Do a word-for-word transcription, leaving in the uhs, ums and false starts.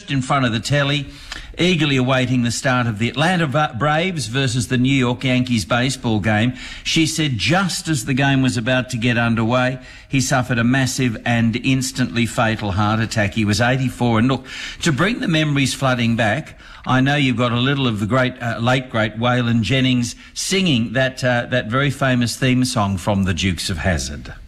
perched in front of the telly, eagerly awaiting the start of the Atlanta Braves versus the New York Yankees baseball game. She said just as the game was about to get underway, he suffered a massive and instantly fatal heart attack. He was eighty-four. And look, to bring the memories flooding back, I know you've got a little of the great, uh, late great Waylon Jennings singing that, uh, that very famous theme song from the Dukes of Hazzard.